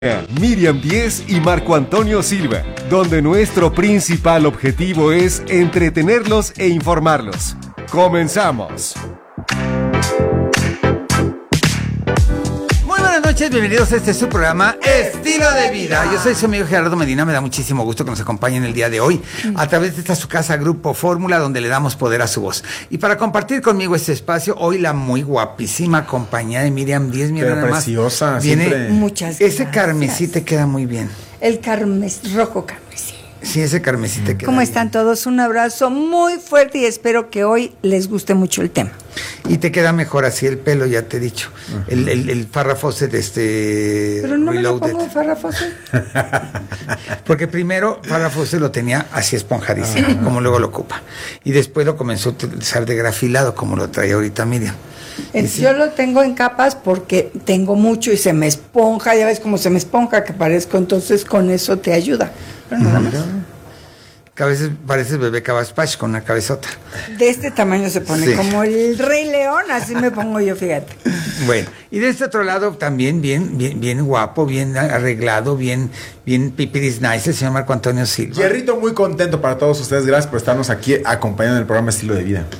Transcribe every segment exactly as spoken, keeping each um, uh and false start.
Miriam Díez y Marco Antonio Silva, donde nuestro principal objetivo es entretenerlos e informarlos. ¡Comenzamos! Muy buenas noches, bienvenidos a este su programa Estilo de Vida. Yo soy su amigo Gerardo Medina, me da muchísimo gusto que nos acompañen el día de hoy a través de esta su casa Grupo Fórmula, donde le damos poder a su voz. Y para compartir conmigo este espacio, hoy la muy guapísima compañía de Miriam Díez, mi hermana más preciosa, viene. siempre. Muchas gracias. Ese carmesí te queda muy bien. El carmes, rojo carmesí. Sí, ese carmesí te queda ¿Cómo bien. están todos? Un abrazo muy fuerte y espero que hoy les guste mucho el tema. Y te queda mejor así el pelo, ya te he dicho. Uh-huh. El, el, el Farrah Fawcett, este... Pero no Reloaded. me lo pongo Farrah Fawcett. Porque primero Farrah Fawcett lo tenía así esponjadísimo, uh-huh. como luego lo ocupa. Y después lo comenzó a utilizar de grafilado, como lo trae ahorita Miriam. El, sí. Yo lo tengo en capas porque tengo mucho y se me esponja, ya ves cómo se me esponja que parezco, entonces con eso te ayuda. Pero nada más. Que a veces pareces bebé Cabaspach con una cabezota. De este tamaño se pone, sí. Como el Rey León, así me pongo yo, fíjate. Bueno, y de este otro lado también bien, bien, bien guapo, bien arreglado, bien, bien pipiris nice, el señor Marco Antonio Silva. Jerrito, muy contento para todos ustedes, gracias por estarnos aquí acompañando en el programa Estilo de Vida.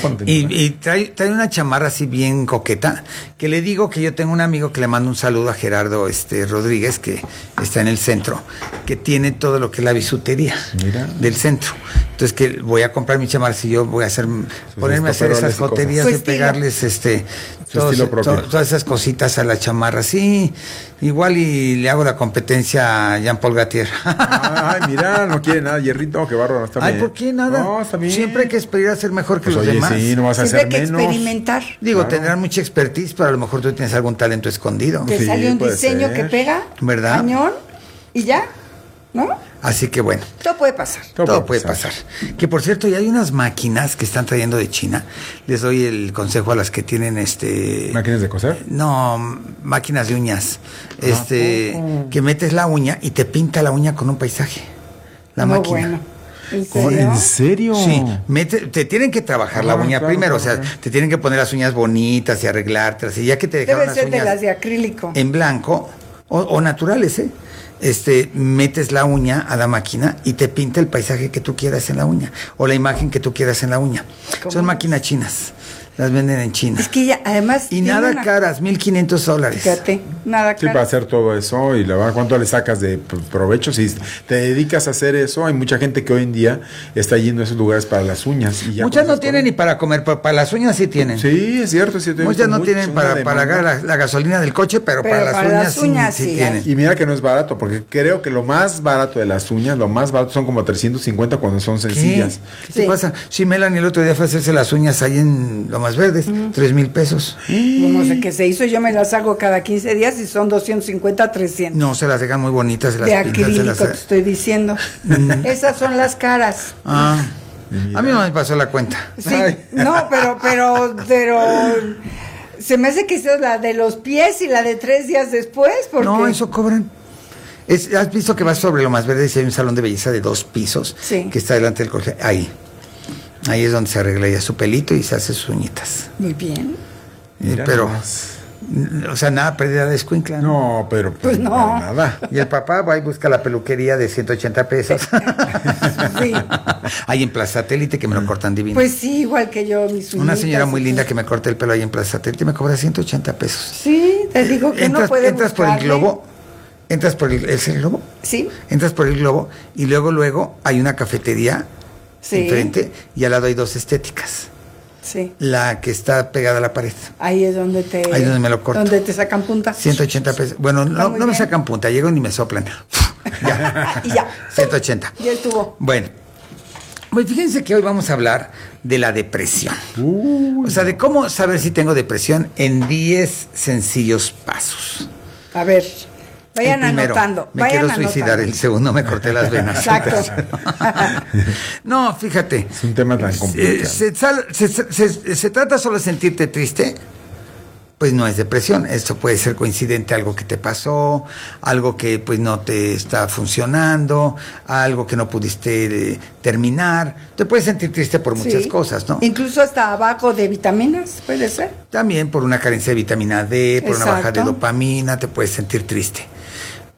Y, y trae, trae una chamarra así bien coqueta, que le digo que yo tengo un amigo que le mando un saludo a Gerardo este, Rodríguez, que está en el centro, que tiene todo lo que es la bisutería. Mira. Del centro. Entonces que voy a comprar mi chamarra, si yo voy a hacer, pues ponerme a hacer esas joterías y pegarles este todos, to, todas esas cositas a la chamarra. Sí, igual y le hago la competencia a Jean-Paul Gaultier. Ay, mira, no quiere nada, Hierrito, qué bárbaro, está Ay, bien. ¿por qué nada? No, está bien. Siempre hay que esperar a ser mejor que pues los oye, demás. Sí, no vas a Siempre hacer hay que menos. experimentar. Digo, claro. Tendrán mucha expertise, pero a lo mejor tú tienes algún talento escondido. Te sí, sale un diseño ser. que pega, ¿verdad? cañón, y ya, ¿no? Así que bueno. Todo puede pasar. Todo, Todo puede pasar. pasar. Que por cierto, ya hay unas máquinas que están trayendo de China. Les doy el consejo a las que tienen este... ¿Máquinas de coser? No, máquinas de uñas. Este, ah, que metes la uña y te pinta la uña con un paisaje. La no, máquina. Bueno. ¿En serio? ¿En serio? Sí, mete, te tienen que trabajar ah, la uña claro, primero, claro, o sea, claro. Te tienen que poner las uñas bonitas y arreglártelas, y ya que te dejaron Debe las ser uñas de las de acrílico. En blanco, o, o naturales, ¿eh? Este, metes la uña a la máquina y te pinta el paisaje que tú quieras en la uña, o la imagen que tú quieras en la uña. Son máquinas chinas. Las venden en China. Es que ya, además... Y nada una... caras, mil quinientos dólares. Fíjate, nada caras. Sí, para hacer todo eso, y la verdad, ¿cuánto le sacas de provecho? Si te dedicas a hacer eso, hay mucha gente que hoy en día está yendo a esos lugares para las uñas. Y ya muchas no tienen todo. Ni para comer, pero para las uñas sí tienen. Sí, es cierto. Sí, muchas no tienen para pagar la, la gasolina del coche, pero, pero para, para las uñas, las uñas sí, sí, sí tienen. Y mira que no es barato, porque creo que lo más barato de las uñas, lo más barato son como trescientos cincuenta cuando son sencillas. ¿Qué, ¿Qué sí. te pasa? Si Melanie el otro día fue a hacerse las uñas ahí en Lomas Verdes, mm. tres mil pesos. No sé qué se hizo, yo me las hago cada quince días y son doscientos cincuenta, trescientos. No, se las dejan muy bonitas. Se las de pintan, acrílico, las... te estoy diciendo. Esas son las caras. Ah, a mí no me pasó la cuenta. Sí, no, pero, pero, pero... Se me hace que esa es la de los pies y la de tres días después, porque... No, eso cobran. Es, ¿Has visto que vas sobre Lomas Verdes y hay un salón de belleza de dos pisos? Sí. Que está delante del colegio. Ahí. Ahí es donde se arregla ya su pelito y se hace sus uñitas. Muy bien. Mira pero, más. O sea, nada pérdida de escuincla. No, no pero pues no. Nada. Y el papá va y busca la peluquería de ciento ochenta pesos. Sí. Ahí en Plaza Satélite que me lo cortan divino. Pues sí, igual que yo, mis uñitas. Una señora muy linda que me corta el pelo ahí en Plaza Satélite me cobra ciento ochenta pesos. Sí, te digo que entras, no puede Entras buscarle. por el globo. Entras por el... ¿Es el globo? Sí. Entras por el globo y luego, luego hay una cafetería. Sí. Enfrente, y al lado hay dos estéticas. Sí. La que está pegada a la pared. Ahí es donde te... Ahí es donde me lo corto. Donde te sacan punta. ciento ochenta pesos. Bueno, no, no me sacan punta, llegan y me soplan. Ya. Y ya. ciento ochenta. Ya estuvo. Bueno, pues fíjense que hoy vamos a hablar de la depresión. Uh, o sea, de cómo saber si tengo depresión en diez sencillos pasos. A ver... Vayan el primero, anotando. Me vayan quiero suicidar. Anotando. El segundo, me corté las venas. Exacto. No, fíjate. Es un tema tan complicado. Se, se, se, se, se trata solo de sentirte triste. Pues no es depresión, esto puede ser coincidente a algo que te pasó, algo que pues no te está funcionando, algo que no pudiste eh, terminar. Te puedes sentir triste por muchas sí. cosas, ¿no? Incluso hasta abajo de vitaminas, puede ser. También por una carencia de vitamina D, por Exacto. una baja de dopamina, te puedes sentir triste.